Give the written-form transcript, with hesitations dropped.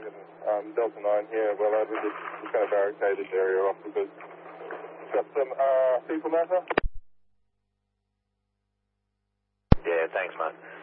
Volkswagen Delta 9 here. Well, we're just going to barricade this area off because it's got some people matter. Yeah, thanks, mate.